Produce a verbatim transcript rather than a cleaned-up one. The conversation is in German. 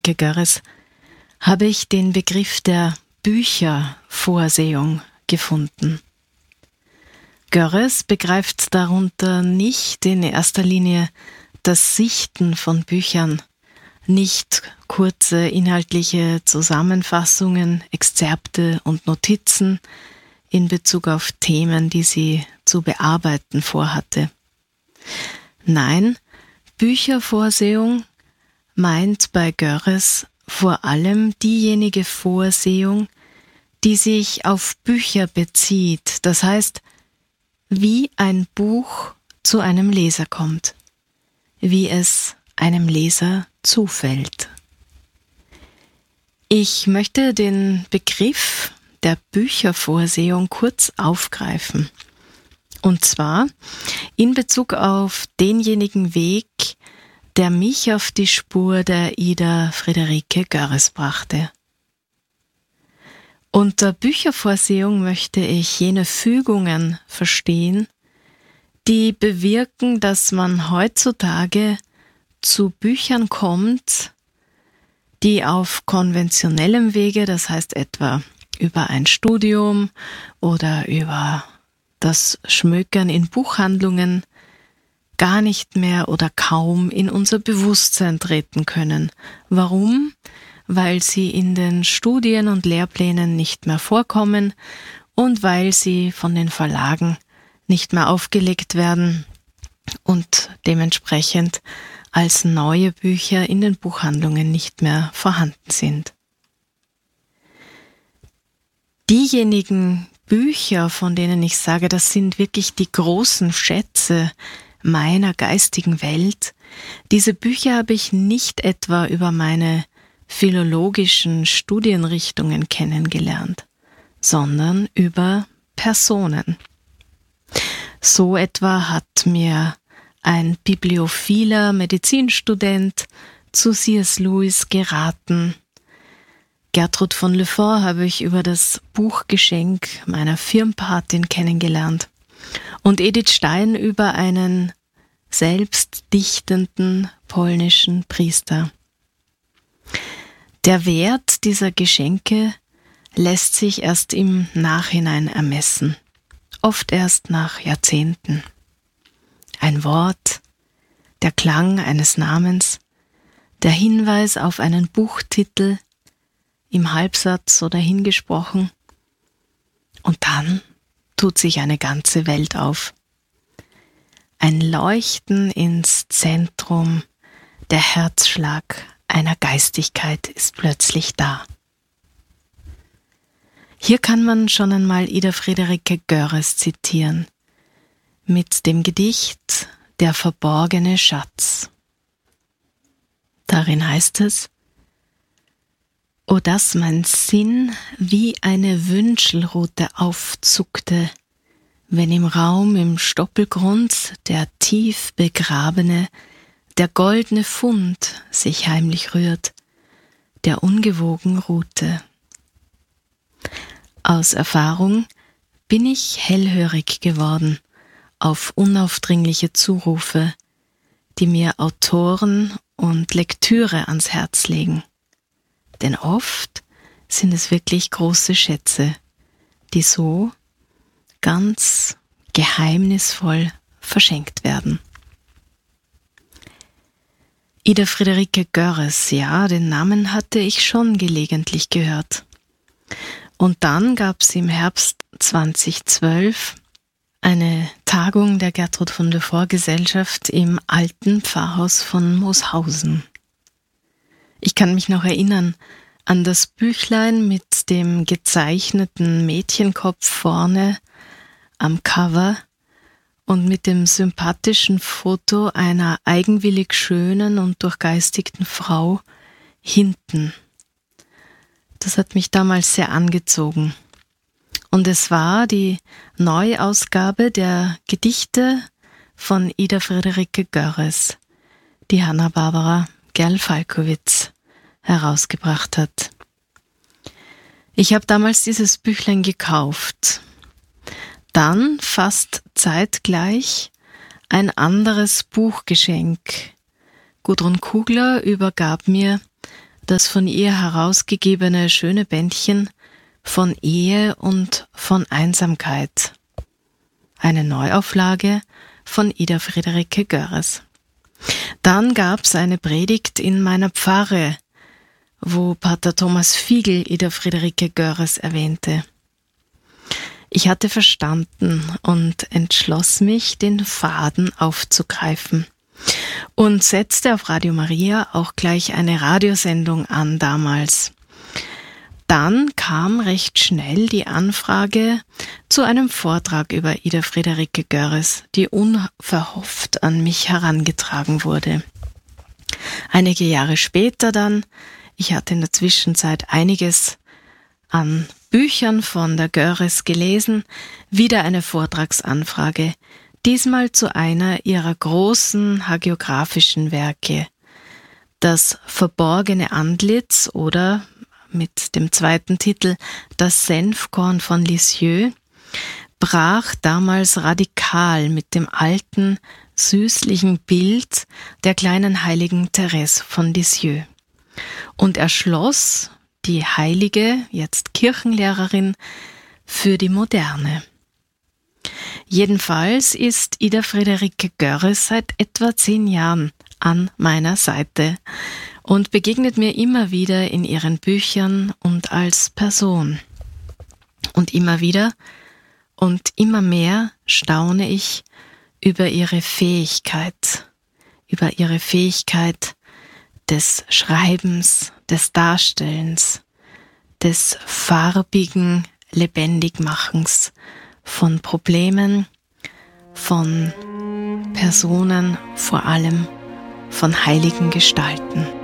Friederike Görres habe ich den Begriff der Büchervorsehung gefunden. Görres begreift darunter nicht in erster Linie das Sichten von Büchern, nicht kurze inhaltliche Zusammenfassungen, Exzerpte und Notizen in Bezug auf Themen, die sie zu bearbeiten vorhatte. Nein, Büchervorsehung meint bei Görres vor allem diejenige Vorsehung, die sich auf Bücher bezieht, das heißt, wie ein Buch zu einem Leser kommt, wie es einem Leser zufällt. Ich möchte den Begriff der Büchervorsehung kurz aufgreifen. Und zwar in Bezug auf denjenigen Weg, der mich auf die Spur der Ida Friederike Görres brachte. Unter Büchervorsehung möchte ich jene Fügungen verstehen, die bewirken, dass man heutzutage zu Büchern kommt, die auf konventionellem Wege, das heißt etwa über ein Studium oder über das Schmökern in Buchhandlungen, gar nicht mehr oder kaum in unser Bewusstsein treten können. Warum? Weil sie in den Studien und Lehrplänen nicht mehr vorkommen und weil sie von den Verlagen nicht mehr aufgelegt werden und dementsprechend als neue Bücher in den Buchhandlungen nicht mehr vorhanden sind. Diejenigen Bücher, von denen ich sage, das sind wirklich die großen Schätze meiner geistigen Welt, diese Bücher habe ich nicht etwa über meine philologischen Studienrichtungen kennengelernt, sondern über Personen. So etwa hat mir ein bibliophiler Medizinstudent zu C S Lewis geraten. Gertrud von Le Fort habe ich über das Buchgeschenk meiner Firmpatin kennengelernt und Edith Stein über einen selbst dichtenden polnischen Priester. Der Wert dieser Geschenke lässt sich erst im Nachhinein ermessen, oft erst nach Jahrzehnten. Ein Wort, der Klang eines Namens, der Hinweis auf einen Buchtitel, im Halbsatz oder hingesprochen, und dann tut sich eine ganze Welt auf. Ein Leuchten ins Zentrum, der Herzschlag einer Geistigkeit ist plötzlich da. Hier kann man schon einmal Ida Friederike Görres zitieren, mit dem Gedicht Der verborgene Schatz. Darin heißt es: O dass mein Sinn wie eine Wünschelrute aufzuckte, wenn im Raum im Stoppelgrund der tief begrabene, der goldne Fund sich heimlich rührt, der ungewogen ruhte. Aus Erfahrung bin ich hellhörig geworden auf unaufdringliche Zurufe, die mir Autoren und Lektüre ans Herz legen. Denn oft sind es wirklich große Schätze, die so ganz geheimnisvoll verschenkt werden. Ida Friederike Görres, ja, den Namen hatte ich schon gelegentlich gehört. Und dann gab es im Herbst zweitausendzwölf eine Tagung der Gertrud von Le Fort Gesellschaft im alten Pfarrhaus von Mooshausen. Ich kann mich noch erinnern an das Büchlein mit dem gezeichneten Mädchenkopf vorne am Cover und mit dem sympathischen Foto einer eigenwillig schönen und durchgeistigten Frau hinten. Das hat mich damals sehr angezogen. Und es war die Neuausgabe der Gedichte von Ida Friederike Görres, die Hanna-Barbera Gerl-Falkowitz herausgebracht hat. Ich habe damals dieses Büchlein gekauft. Dann fast zeitgleich ein anderes Buchgeschenk. Gudrun Kugler übergab mir das von ihr herausgegebene schöne Bändchen von Ehe und von Einsamkeit. Eine Neuauflage von Ida Friederike Görres. Dann gab's eine Predigt in meiner Pfarre, wo Pater Thomas Fiegel Ida Friederike Görres erwähnte. Ich hatte verstanden und entschloss mich, den Faden aufzugreifen und setzte auf Radio Maria auch gleich eine Radiosendung an damals. Dann kam recht schnell die Anfrage zu einem Vortrag über Ida Friederike Görres, die unverhofft an mich herangetragen wurde. Einige Jahre später dann, ich hatte in der Zwischenzeit einiges an Büchern von der Görres gelesen, wieder eine Vortragsanfrage, diesmal zu einer ihrer großen hagiografischen Werke. Das verborgene Antlitz oder mit dem zweiten Titel Das Senfkorn von Lisieux brach damals radikal mit dem alten, süßlichen Bild der kleinen heiligen Therese von Lisieux und erschloss die heilige, jetzt Kirchenlehrerin, für die Moderne. Jedenfalls ist Ida Friederike Görres seit etwa zehn Jahren an meiner Seite und begegnet mir immer wieder in ihren Büchern und als Person. Und immer wieder und immer mehr staune ich über ihre Fähigkeit, über ihre Fähigkeit des Schreibens, des Darstellens, des farbigen Lebendigmachens von Problemen, von Personen, vor allem von heiligen Gestalten.